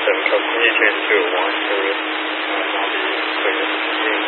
continue to 1 service, and I'll be clear.